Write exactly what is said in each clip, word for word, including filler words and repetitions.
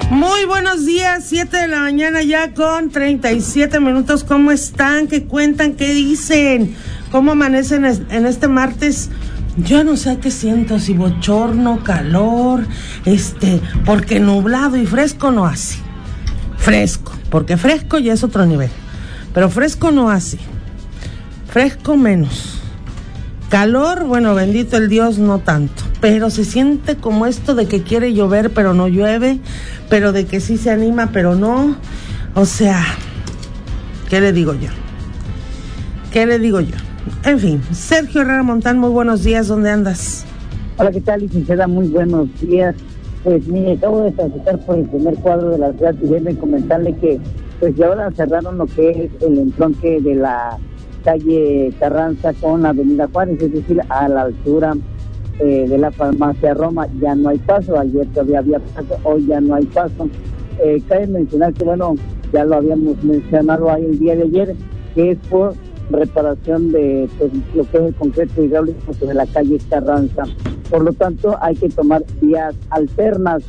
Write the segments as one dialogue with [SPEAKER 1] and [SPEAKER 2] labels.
[SPEAKER 1] Muy buenos días, siete de la mañana ya con treinta y siete minutos. ¿Cómo están? ¿Qué cuentan? ¿Qué dicen? ¿Cómo amanecen en este martes? Yo no sé qué siento, si bochorno, calor, este, porque nublado y fresco no hace. Fresco, porque fresco ya es otro nivel, pero fresco no hace. Fresco menos. Calor, bueno, bendito el Dios, no tanto, pero se siente como esto de que quiere llover pero no llueve, pero de que sí se anima pero no, o sea, ¿qué le digo yo? ¿Qué le digo yo? En fin, Sergio Herrera Montán, muy buenos días, ¿dónde andas?
[SPEAKER 2] Hola, ¿qué tal, licenciada? Muy buenos días. Pues mire, acabo de transitar por el primer cuadro de la ciudad y déjenme comentarle que pues ya ahora cerraron lo que es el entronque de la calle Carranza con la avenida Juárez, es decir, a la altura eh, de la farmacia Roma. Ya no hay paso, ayer todavía había paso, hoy ya no hay paso. Eh, cabe mencionar que, bueno, ya lo habíamos mencionado ahí el día de ayer, que es por reparación de pues, lo que es el concreto hidráulico de la calle Carranza. Por lo tanto, hay que tomar vías alternas.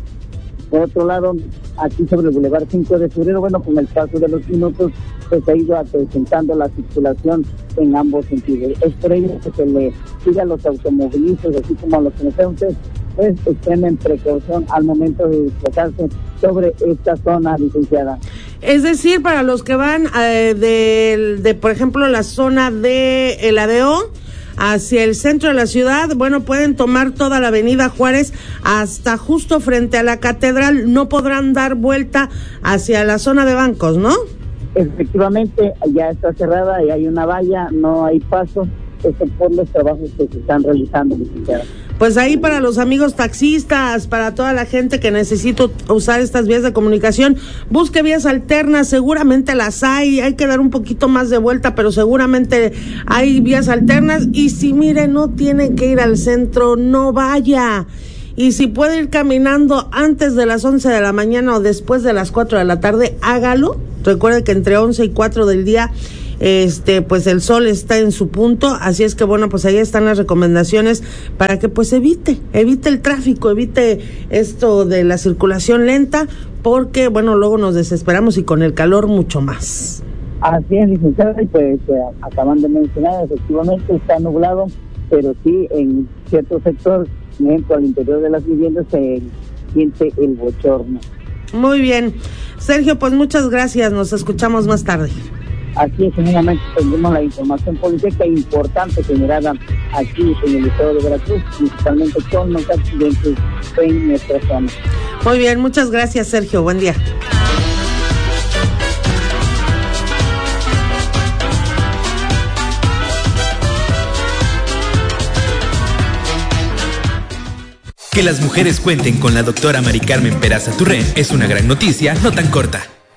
[SPEAKER 2] Por otro lado, aquí sobre el Boulevard cinco de febrero, bueno, con el paso de los minutos, pues se ha ido acrecentando la circulación en ambos sentidos. Es por ello que se le pide a los automovilistas, así como a los comerciantes, pues estén en precaución al momento de desplazarse sobre esta zona, licenciada.
[SPEAKER 1] Es decir, para los que van eh, de, de, por ejemplo, la zona de el A D O hacia el centro de la ciudad, bueno, pueden tomar toda la avenida Juárez hasta justo frente a la catedral, no podrán dar vuelta hacia la zona de bancos, ¿no?
[SPEAKER 2] Efectivamente, ya está cerrada y hay una valla, no hay paso, esto por los trabajos que se están realizando, licenciada.
[SPEAKER 1] Pues ahí para los amigos taxistas, para toda la gente que necesita usar estas vías de comunicación, busque vías alternas, seguramente las hay, hay que dar un poquito más de vuelta, pero seguramente hay vías alternas, y si mire, no tiene que ir al centro, no vaya. Y si puede ir caminando antes de las once de la mañana o después de las cuatro de la tarde, hágalo. Recuerde que entre once y cuatro del día, este, pues el sol está en su punto, así es que bueno, pues ahí están las recomendaciones para que pues evite, evite el tráfico, evite esto de la circulación lenta, porque bueno, luego nos desesperamos y con el calor mucho más.
[SPEAKER 2] Así es, licenciada, y pues eh, acaban de mencionar, efectivamente está nublado, pero sí en cierto sector, por ejemplo, al interior de las viviendas se siente el bochorno.
[SPEAKER 1] Muy bien, Sergio, pues muchas gracias, nos escuchamos más tarde.
[SPEAKER 2] Así es, en un momento tendremos la información política importante generada aquí en el estado de Veracruz, principalmente con los accidentes en nuestra zona.
[SPEAKER 1] Muy bien, muchas gracias, Sergio, buen día.
[SPEAKER 3] Que las mujeres cuenten con la doctora Mari Carmen Peraza Turrén es una gran noticia, no tan corta.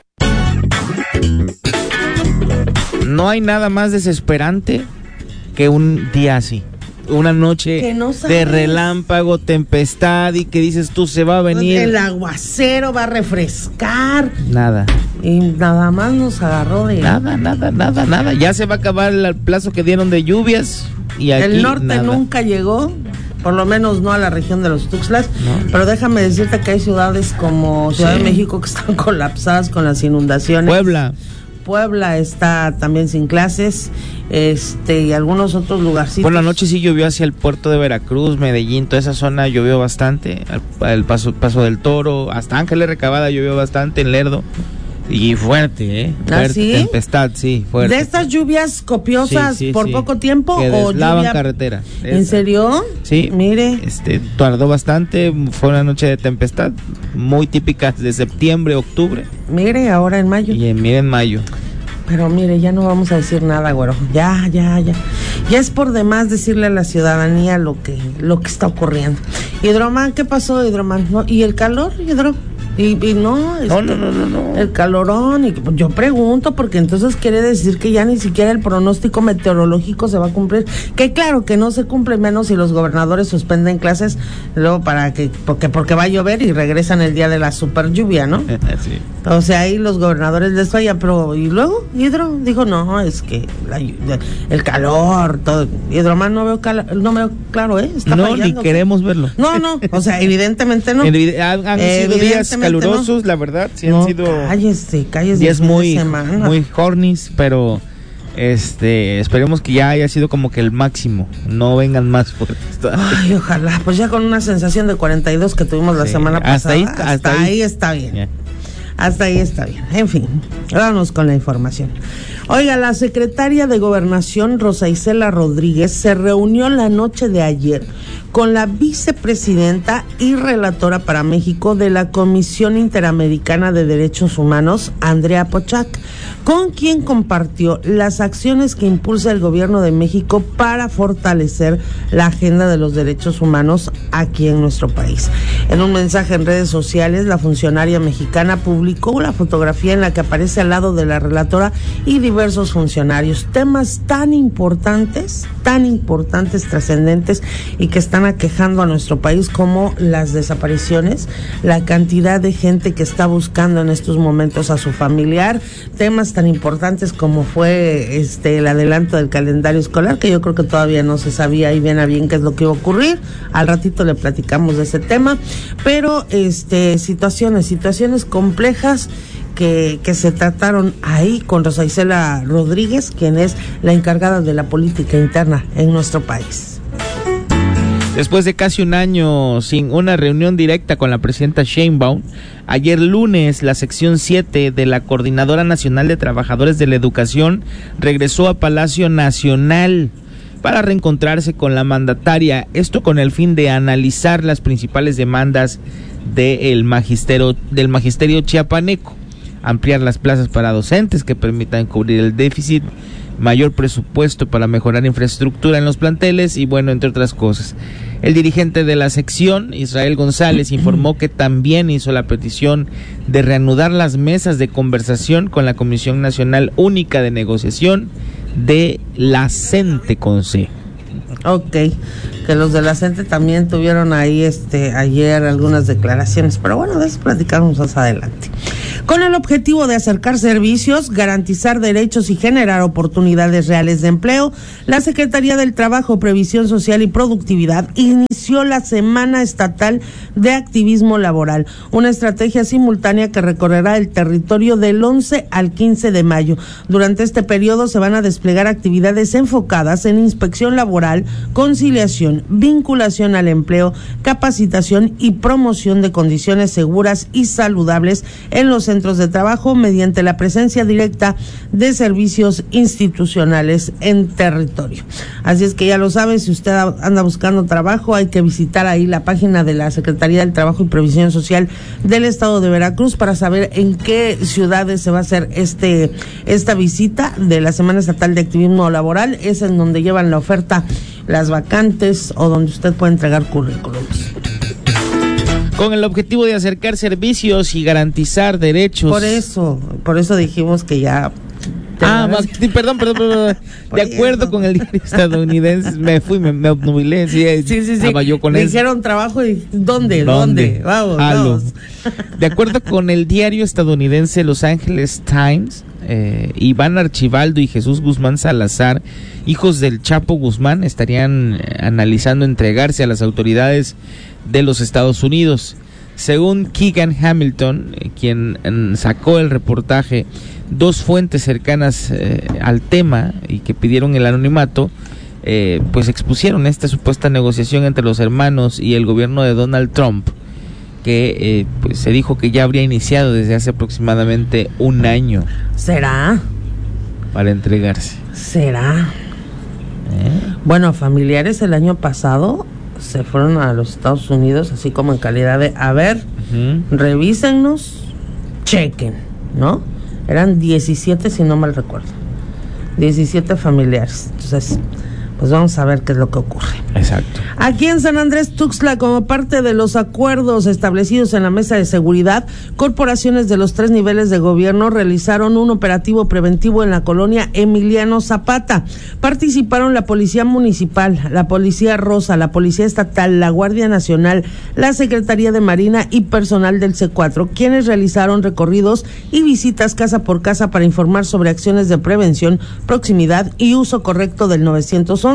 [SPEAKER 4] No hay nada más desesperante que un día así, una noche no de relámpago, tempestad, y que dices tú, se va a venir
[SPEAKER 1] el aguacero, va a refrescar.
[SPEAKER 4] Nada.
[SPEAKER 1] Y nada más nos agarró de...
[SPEAKER 4] Nada, nada, nada, nada. Ya se va a acabar el plazo que dieron de lluvias y aquí
[SPEAKER 1] el norte
[SPEAKER 4] nada.
[SPEAKER 1] Nunca llegó, por lo menos no a la región de los Tuxtlas, no. Pero déjame decirte que hay ciudades como Ciudad sí. de México que están colapsadas con las inundaciones.
[SPEAKER 4] Puebla.
[SPEAKER 1] Puebla está también sin clases, este y algunos otros lugarcitos.
[SPEAKER 4] Por la noche sí llovió hacia el puerto de Veracruz, Medellín, toda esa zona llovió bastante, el, el paso, paso del Toro, hasta Ángeles Recabada llovió bastante, en Lerdo. Y fuerte, ¿eh? Fuerte,
[SPEAKER 1] ¿Ah, sí?
[SPEAKER 4] Tempestad, sí, fuerte.
[SPEAKER 1] ¿De estas lluvias copiosas
[SPEAKER 4] sí, sí,
[SPEAKER 1] por
[SPEAKER 4] sí.
[SPEAKER 1] poco tiempo?
[SPEAKER 4] Que
[SPEAKER 1] o
[SPEAKER 4] deslavan
[SPEAKER 1] lluvia...
[SPEAKER 4] carretera.
[SPEAKER 1] ¿En
[SPEAKER 4] Esa.
[SPEAKER 1] serio?
[SPEAKER 4] Sí.
[SPEAKER 1] Mire.
[SPEAKER 4] Este, tardó bastante, fue una noche de tempestad, muy típica de septiembre, octubre.
[SPEAKER 1] Mire, ahora en mayo.
[SPEAKER 4] Y en, mire, en mayo.
[SPEAKER 1] Pero mire, ya no vamos a decir nada, güero. Ya, ya, ya. Ya es por demás decirle a la ciudadanía lo que, lo que está ocurriendo. Hidroman, ¿qué pasó, Hidroman? ¿No? ¿Y el calor, Hidro? Y, y no, este,
[SPEAKER 4] no, no, no, no, no.
[SPEAKER 1] El calorón, y yo pregunto, porque entonces quiere decir que ya ni siquiera el pronóstico meteorológico se va a cumplir, que claro que no se cumple, menos si los gobernadores suspenden clases, luego para que, porque, porque va a llover y regresan el día de la super lluvia, ¿no?
[SPEAKER 4] Sí.
[SPEAKER 1] O sea, ahí los gobernadores les fallan, pero, ¿y luego? Hidro, dijo, no, es que la, el calor, todo, Hidroman no veo, cala, no veo claro, ¿eh? Está
[SPEAKER 4] no,
[SPEAKER 1] fallando,
[SPEAKER 4] ni queremos verlo.
[SPEAKER 1] No, no, o sea, evidentemente no.
[SPEAKER 4] Han, han sido días calurosos,
[SPEAKER 1] no.
[SPEAKER 4] la verdad, sí
[SPEAKER 1] no,
[SPEAKER 4] han sido
[SPEAKER 1] cállese, cállese
[SPEAKER 4] días muy,
[SPEAKER 1] semana.
[SPEAKER 4] muy hornies, pero este, esperemos que ya haya sido como que el máximo, no vengan más fuertes.
[SPEAKER 1] Ay, ojalá, pues ya con una sensación de cuarenta y dos que tuvimos la sí, semana pasada, hasta ahí, hasta hasta ahí, ahí está bien. Yeah. Hasta ahí está bien. En fin, vamos con la información. Oiga, la secretaria de Gobernación, Rosa Isela Rodríguez, se reunió la noche de ayer con la vicepresidenta y relatora para México de la Comisión Interamericana de Derechos Humanos, Andrea Pochac, con quien compartió las acciones que impulsa el gobierno de México para fortalecer la agenda de los derechos humanos aquí en nuestro país. En un mensaje en redes sociales, la funcionaria mexicana publicó la fotografía en la que aparece al lado de la relatora y diversos funcionarios. Temas tan importantes, tan importantes, trascendentes y que están aquejando a nuestro país como las desapariciones, la cantidad de gente que está buscando en estos momentos a su familiar, temas tan importantes como fue este el adelanto del calendario escolar, que yo creo que todavía no se sabía y bien a bien qué es lo que iba a ocurrir. Al ratito le platicamos de ese tema, pero este situaciones, situaciones complejas que, que se trataron ahí con Rosa Isela Rodríguez, quien es la encargada de la política interna en nuestro país.
[SPEAKER 4] Después de casi un año sin una reunión directa con la presidenta Sheinbaum, ayer lunes la sección siete de la Coordinadora Nacional de Trabajadores de la Educación regresó a Palacio Nacional para reencontrarse con la mandataria, esto con el fin de analizar las principales demandas del magisterio, del magisterio chiapaneco, ampliar las plazas para docentes que permitan cubrir el déficit, mayor presupuesto para mejorar infraestructura en los planteles y bueno, entre otras cosas. El dirigente de la sección, Israel González, informó que también hizo la petición de reanudar las mesas de conversación con la Comisión Nacional Única de Negociación de la CENTE-CONCE.
[SPEAKER 1] Ok, que los de la CENTE también tuvieron ahí este ayer algunas declaraciones, pero bueno, de eso platicamos más adelante. Con el objetivo de acercar servicios, garantizar derechos y generar oportunidades reales de empleo, la Secretaría del Trabajo, Previsión Social y Productividad inició la Semana Estatal de Activismo Laboral, una estrategia simultánea que recorrerá el territorio del once al quince de mayo. Durante este periodo se van a desplegar actividades enfocadas en inspección laboral, conciliación, vinculación al empleo, capacitación y promoción de condiciones seguras y saludables en los centros de trabajo mediante la presencia directa de servicios institucionales en territorio. Así es que ya lo sabe, si usted anda buscando trabajo, hay que visitar ahí la página de la Secretaría del Trabajo y Previsión Social del Estado de Veracruz para saber en qué ciudades se va a hacer este esta visita de la Semana Estatal de Activismo Laboral. Es en donde llevan la oferta las vacantes o donde usted puede entregar currículums.
[SPEAKER 4] Con el objetivo de acercar servicios y garantizar derechos.
[SPEAKER 1] Por eso, por eso dijimos que ya...
[SPEAKER 4] Ah, ma, perdón, perdón, perdón. De acuerdo con el diario estadounidense, me fui, me, me obnubilé. Sí,
[SPEAKER 1] sí, sí. sí.
[SPEAKER 4] Yo con
[SPEAKER 1] me él. Dijeron trabajo y ¿dónde? ¿Dónde? ¿Dónde? Vamos,
[SPEAKER 4] Halo.
[SPEAKER 1] vamos.
[SPEAKER 4] De acuerdo con el diario estadounidense Los Angeles Times, eh, Iván Archibaldo y Jesús Guzmán Salazar, hijos del Chapo Guzmán, estarían eh, analizando entregarse a las autoridades de los Estados Unidos. Según Keegan Hamilton, eh, quien eh, sacó el reportaje, dos fuentes cercanas eh, al tema y que pidieron el anonimato, eh, pues expusieron esta supuesta negociación entre los hermanos y el gobierno de Donald Trump, que eh, pues se dijo que ya habría iniciado desde hace aproximadamente un año.
[SPEAKER 1] ¿Será?
[SPEAKER 4] Para entregarse.
[SPEAKER 1] ¿Será?
[SPEAKER 4] ¿Eh?
[SPEAKER 1] Bueno, familiares el año pasado se fueron a los Estados Unidos, así como en calidad de, a ver, uh-huh. revísennos, chequen, ¿no? Eran diecisiete, si no mal recuerdo. diecisiete familiares. Entonces, pues vamos a ver qué es lo que ocurre.
[SPEAKER 4] Exacto.
[SPEAKER 1] Aquí en San Andrés Tuxtla, como parte de los acuerdos establecidos en la mesa de seguridad, corporaciones de los tres niveles de gobierno realizaron un operativo preventivo en la colonia Emiliano Zapata. Participaron la Policía Municipal, la Policía Rosa, la Policía Estatal, la Guardia Nacional, la Secretaría de Marina y personal del C cuatro, quienes realizaron recorridos y visitas casa por casa para informar sobre acciones de prevención, proximidad y uso correcto del nueve once,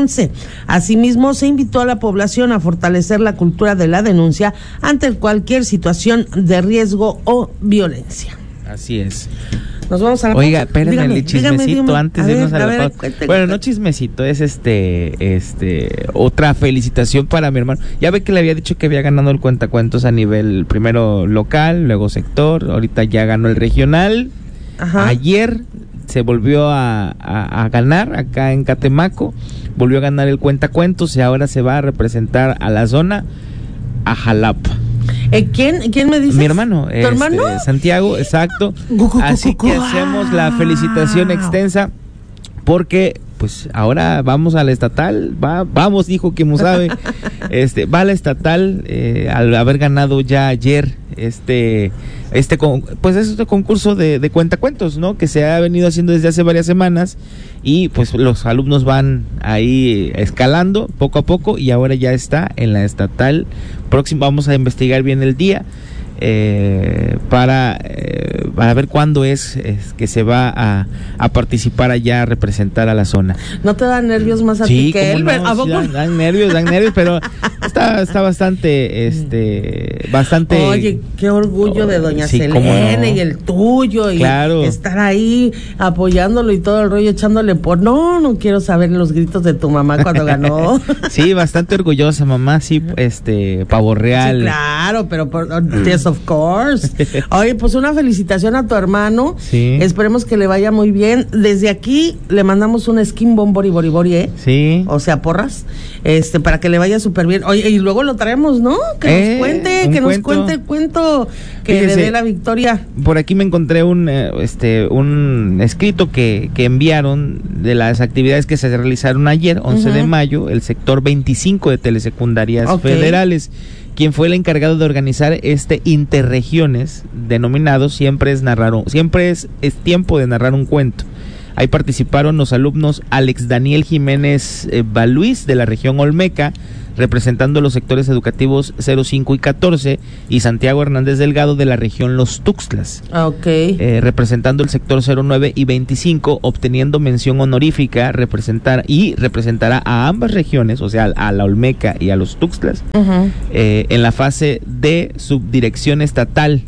[SPEAKER 1] once. Asimismo, se invitó a la población a fortalecer la cultura de la denuncia ante cualquier situación de riesgo o violencia.
[SPEAKER 4] Así es.
[SPEAKER 1] Nos vamos a la
[SPEAKER 4] Oiga,
[SPEAKER 1] pausa.
[SPEAKER 4] espérenme
[SPEAKER 1] Dígame,
[SPEAKER 4] el chismecito
[SPEAKER 1] dígame, dígame.
[SPEAKER 4] antes
[SPEAKER 1] A
[SPEAKER 4] de
[SPEAKER 1] ver,
[SPEAKER 4] irnos a,
[SPEAKER 1] a
[SPEAKER 4] la
[SPEAKER 1] ver,
[SPEAKER 4] pausa.
[SPEAKER 1] cuénteme.
[SPEAKER 4] Bueno, no chismecito, es este, este, otra felicitación para mi hermano. Ya ve que le había dicho que había ganado el cuentacuentos a nivel primero local, luego sector, ahorita ya ganó el regional. Ajá. Ayer se volvió a, a, a ganar acá en Catemaco, volvió a ganar el cuentacuentos y ahora se va a representar a la zona, a Jalapa.
[SPEAKER 1] Eh, ¿Quién, ¿Quién me dice?
[SPEAKER 4] Mi hermano,
[SPEAKER 1] ¿Tu
[SPEAKER 4] este,
[SPEAKER 1] hermano?
[SPEAKER 4] Santiago, exacto. Así que hacemos la felicitación extensa porque pues ahora vamos a la estatal, va, vamos, dijo quien sabe, este, va a la estatal eh, al haber ganado ya ayer este, este, con, pues este concurso de, de cuentacuentos, ¿no? Que se ha venido haciendo desde hace varias semanas y pues los alumnos van ahí escalando poco a poco y ahora ya está en la estatal. Próximo vamos a investigar bien el día. Eh, para, eh, para ver cuándo es, es que se va a, a participar allá a representar a la zona.
[SPEAKER 1] ¿No te dan nervios más a
[SPEAKER 4] sí,
[SPEAKER 1] ti que él?
[SPEAKER 4] No,
[SPEAKER 1] ¿A poco?
[SPEAKER 4] sí, dan, dan nervios, dan nervios, pero está, está bastante, este, bastante.
[SPEAKER 1] Oye, qué orgullo de doña
[SPEAKER 4] sí,
[SPEAKER 1] Selene
[SPEAKER 4] no.
[SPEAKER 1] y el tuyo y
[SPEAKER 4] claro.
[SPEAKER 1] Estar ahí apoyándolo y todo el rollo echándole por. No, no quiero saber los gritos de tu mamá cuando ganó.
[SPEAKER 4] Sí, bastante orgullosa mamá, sí, este, pavo real.
[SPEAKER 1] Sí, claro, pero por, yes, of course. Oye, pues una felicitación a tu hermano.
[SPEAKER 4] Sí.
[SPEAKER 1] Esperemos que le vaya muy bien. Desde aquí le mandamos un skin bomb bori bori bori, ¿eh?
[SPEAKER 4] Sí.
[SPEAKER 1] O sea, porras, este, para que le vaya súper bien. Oye, y luego lo traemos, ¿no? Que
[SPEAKER 4] eh,
[SPEAKER 1] nos cuente, que
[SPEAKER 4] cuento.
[SPEAKER 1] nos cuente el cuento que
[SPEAKER 4] Fíjese,
[SPEAKER 1] le dé la victoria.
[SPEAKER 4] Por aquí me encontré un, eh, este, un escrito que, que enviaron de las actividades que se realizaron ayer, once uh-huh. de mayo, el sector veinticinco de telesecundarias okay. federales. Quien fue el encargado de organizar este Interregiones, denominado Siempre es narrar un, siempre es, es tiempo de narrar un cuento. Ahí participaron los alumnos Alex Daniel Jiménez eh, Baluís de la región Olmeca, representando los sectores educativos cero, cinco y catorce, y Santiago Hernández Delgado de la región Los Tuxtlas,
[SPEAKER 1] okay.
[SPEAKER 4] eh, representando el sector cero, nueve y veinticinco, obteniendo mención honorífica, representar y representará a ambas regiones, o sea, a la Olmeca y a Los Tuxtlas, uh-huh. eh, en la fase de subdirección estatal.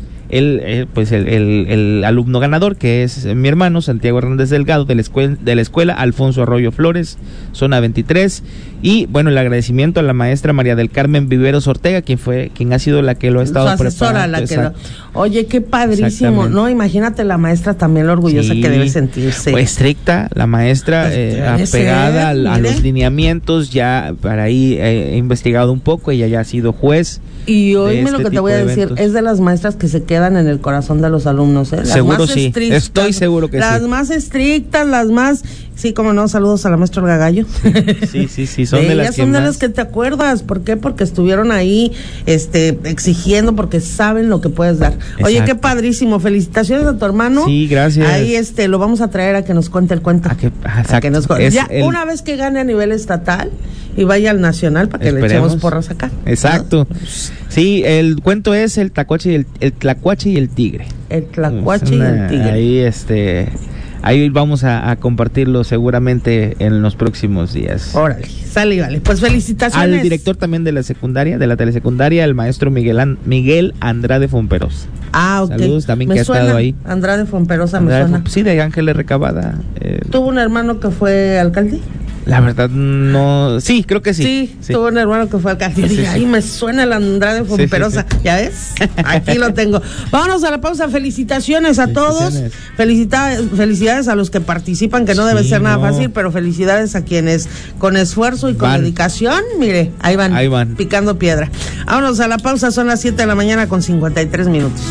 [SPEAKER 4] El, eh, pues el, el, el alumno ganador, que es mi hermano Santiago Hernández Delgado de la escuela, de la escuela Alfonso Arroyo Flores, zona veintitrés, y bueno, el agradecimiento a la maestra María del Carmen Viveros Ortega, quien fue, quien ha sido la que lo ha estado
[SPEAKER 1] su asesora,
[SPEAKER 4] preparando.
[SPEAKER 1] La que lo, oye, qué padrísimo, no, imagínate la maestra también lo orgullosa sí, que debe sentirse.
[SPEAKER 4] Pues estricta, la maestra, pues eh, apegada ser, a, a los lineamientos, ya para ahí eh, he investigado un poco, ella ya ha sido juez.
[SPEAKER 1] Y oíme
[SPEAKER 4] este
[SPEAKER 1] lo que te voy a decir, eventos. Es de las maestras que se quedan en el corazón de los alumnos, ¿eh? Las
[SPEAKER 4] seguro
[SPEAKER 1] más
[SPEAKER 4] sí,
[SPEAKER 1] estrictas,
[SPEAKER 4] estoy seguro que
[SPEAKER 1] las
[SPEAKER 4] sí.
[SPEAKER 1] Las más estrictas, las más, sí, como no, saludos a la maestra Olga Gallo.
[SPEAKER 4] Sí, sí, sí, son de, de
[SPEAKER 1] ellas
[SPEAKER 4] las
[SPEAKER 1] son
[SPEAKER 4] que
[SPEAKER 1] de
[SPEAKER 4] más...
[SPEAKER 1] las que te acuerdas, ¿por qué? Porque estuvieron ahí, este, exigiendo, porque saben lo que puedes dar. Exacto. Oye, qué padrísimo, felicitaciones a tu hermano.
[SPEAKER 4] Sí, gracias.
[SPEAKER 1] Ahí, este, lo vamos a traer a que nos cuente el cuento.
[SPEAKER 4] A que, exacto.
[SPEAKER 1] A que nos cuente.
[SPEAKER 4] Es
[SPEAKER 1] ya,
[SPEAKER 4] el...
[SPEAKER 1] una vez que gane a nivel estatal y vaya al nacional para que Esperemos. Le echemos porras acá.
[SPEAKER 4] Exacto. ¿No? Sí, el cuento es el tlacuache y el, el tlacuache y el tigre.
[SPEAKER 1] El tlacuache una, y el tigre.
[SPEAKER 4] Ahí este ahí vamos a, a compartirlo seguramente en los próximos días.
[SPEAKER 1] Órale, sale y vale. Pues felicitaciones.
[SPEAKER 4] Al director también de la secundaria, de la telesecundaria, el maestro Miguel An- Miguel Andrade Fomperosa.
[SPEAKER 1] Ah, ok.
[SPEAKER 4] Saludos también
[SPEAKER 1] me
[SPEAKER 4] que
[SPEAKER 1] suena,
[SPEAKER 4] ha estado ahí.
[SPEAKER 1] Andrade Fomperosa
[SPEAKER 4] Andrade
[SPEAKER 1] me suena.
[SPEAKER 4] Fom- sí, de Ángeles Recabada. Eh,
[SPEAKER 1] ¿Tuvo un hermano que fue alcalde?
[SPEAKER 4] La verdad no, sí, creo que sí.
[SPEAKER 1] Sí,
[SPEAKER 4] sí.
[SPEAKER 1] tuvo un hermano que fue alcalde.
[SPEAKER 4] Sí, sí.
[SPEAKER 1] Ahí me suena el Andrade Fomperosa. Sí, sí, sí. ¿Ya ves? Aquí lo tengo. Vámonos a la pausa. Felicitaciones a todos. Felicita- felicidades a los que participan, que no debe sí, ser nada no. fácil, pero felicidades a quienes con esfuerzo y con van. dedicación, mire, ahí van,
[SPEAKER 4] ahí van
[SPEAKER 1] picando piedra. Vámonos a la pausa, son las siete de la mañana con cincuenta y tres minutos.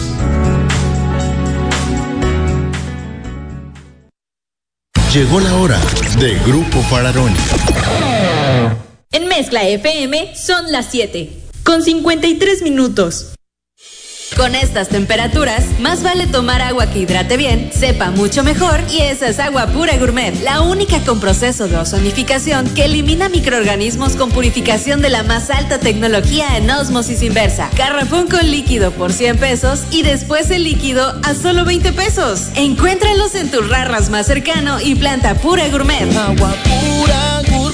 [SPEAKER 5] Llegó la hora de Grupo Fararoni.
[SPEAKER 6] En Mezcla F M son las siete, con cincuenta y tres minutos. Con estas temperaturas, más vale tomar agua que hidrate bien, sepa mucho mejor, y esa es Agua Pura Gourmet, la única con proceso de ozonificación que elimina microorganismos con purificación de la más alta tecnología en ósmosis inversa. Garrafón con líquido por cien pesos y después el líquido a solo veinte pesos. Encuéntralos en tu Rarras más cercano y planta Pura Gourmet.
[SPEAKER 7] Agua Pura Gourmet.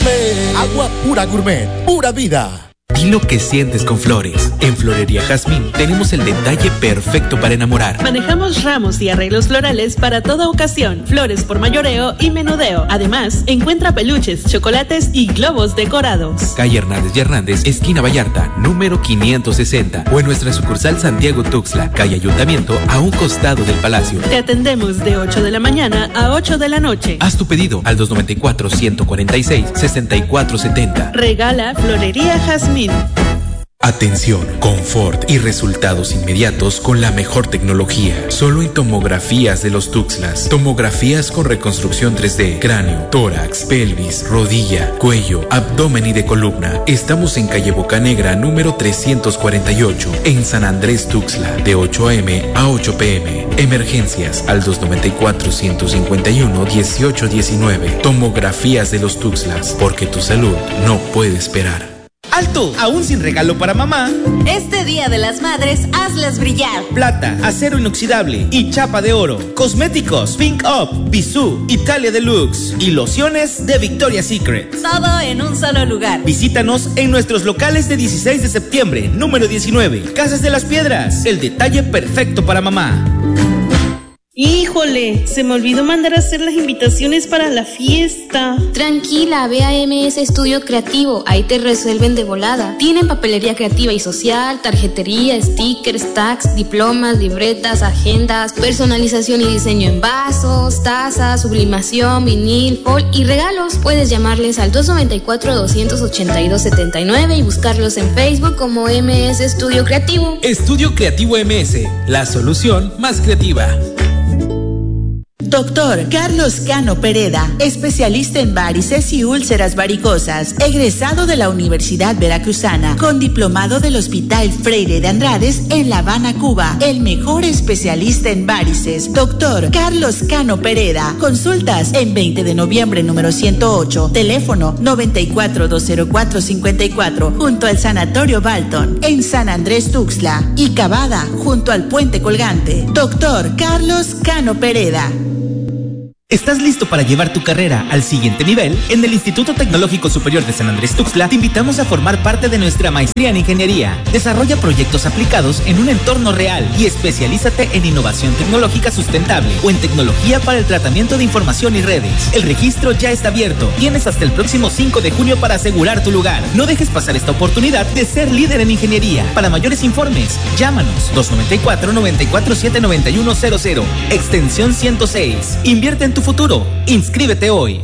[SPEAKER 5] Gourmet. Agua pura Gourmet. Pura vida.
[SPEAKER 3] Di lo que sientes con flores. En Florería Jazmín tenemos el detalle perfecto para enamorar.
[SPEAKER 7] Manejamos ramos y arreglos florales para toda ocasión, flores por mayoreo y menudeo. Además, encuentra peluches, chocolates y globos decorados.
[SPEAKER 3] Calle Hernández y Hernández, esquina Vallarta, número quinientos sesenta. O en nuestra sucursal Santiago Tuxtla, calle Ayuntamiento, a un costado del Palacio.
[SPEAKER 7] Te atendemos de ocho de la mañana a ocho de la noche.
[SPEAKER 3] Haz tu pedido al dos noventa y cuatro, ciento cuarenta y seis, sesenta y cuatro setenta.
[SPEAKER 7] Regala Florería Jazmín.
[SPEAKER 3] Atención, confort y resultados inmediatos con la mejor tecnología. Solo en Tomografías de los Tuxtlas. Tomografías con reconstrucción tres D, cráneo, tórax, pelvis, rodilla, cuello, abdomen y de columna. Estamos en calle Bocanegra, número trescientos cuarenta y ocho, en San Andrés Tuxtla, de ocho a eme a ocho pe eme. Emergencias al dos noventa y cuatro, ciento cincuenta y uno, dieciocho diecinueve. Tomografías de los Tuxtlas, porque tu salud no puede esperar.
[SPEAKER 4] ¡Alto! ¿Aún sin regalo para mamá?
[SPEAKER 6] Este Día de las Madres, hazlas brillar.
[SPEAKER 4] Plata, acero inoxidable y chapa de oro. Cosméticos, Pink Up, Bisú, Italia Deluxe y lociones de Victoria's Secret.
[SPEAKER 6] Todo en un solo lugar.
[SPEAKER 4] Visítanos en nuestros locales de dieciséis de septiembre, número diecinueve, Casas de las Piedras. El detalle perfecto para mamá.
[SPEAKER 7] Híjole, se me olvidó mandar a hacer las invitaciones para la fiesta.
[SPEAKER 8] Tranquila, ve a M S Estudio Creativo, ahí te resuelven de volada. Tienen papelería creativa y social, tarjetería, stickers, tags, diplomas, libretas, agendas, personalización y diseño en vasos, tazas, sublimación, vinil, foil y regalos. Puedes llamarles al dos noventa y cuatro, doscientos ochenta y dos, setenta y nueve y buscarlos en Facebook como M S Estudio Creativo.
[SPEAKER 3] Estudio Creativo M S, la solución más creativa.
[SPEAKER 9] Doctor Carlos Cano Pereda, especialista en varices y úlceras varicosas, egresado de la Universidad Veracruzana, con diplomado del Hospital Freire de Andrades en La Habana, Cuba, el mejor especialista en varices. Doctor Carlos Cano Pereda, consultas en veinte de noviembre número ciento ocho, teléfono noventa y cuatro, doscientos cuatro, cincuenta y cuatro, junto al Sanatorio Balton, en San Andrés Tuxtla, y Cavada, junto al Puente Colgante. Doctor Carlos Cano Pereda.
[SPEAKER 4] ¿Estás listo para llevar tu carrera al siguiente nivel? En el Instituto Tecnológico Superior de San Andrés Tuxtla te invitamos a formar parte de nuestra maestría en ingeniería. Desarrolla proyectos aplicados en un entorno real y especialízate en innovación tecnológica sustentable o en tecnología para el tratamiento de información y redes. El registro ya está abierto. Tienes hasta el próximo cinco de junio para asegurar tu lugar. No dejes pasar esta oportunidad de ser líder en ingeniería. Para mayores informes, llámanos dos noventa y cuatro, noventa y cuatro, siete noventa y uno cero cero, extensión ciento seis. Invierte en tu futuro. Inscríbete hoy.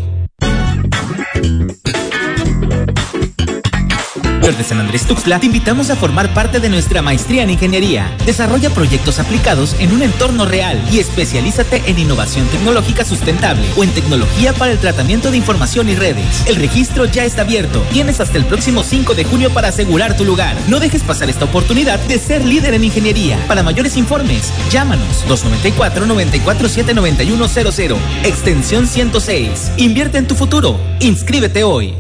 [SPEAKER 4] De San Andrés Tuxtla te invitamos a formar parte de nuestra maestría en ingeniería. Desarrolla proyectos aplicados en un entorno real y especialízate en innovación tecnológica sustentable o en tecnología para el tratamiento de información y redes. El registro ya está abierto. Tienes hasta el próximo cinco de junio para asegurar tu lugar. No dejes pasar esta oportunidad de ser líder en ingeniería. Para mayores informes, llámanos dos noventa y cuatro, noventa y cuatro, siete noventa y uno cero cero, extensión ciento seis. Invierte en tu futuro. Inscríbete hoy.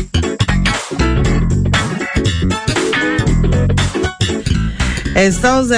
[SPEAKER 1] Estamos de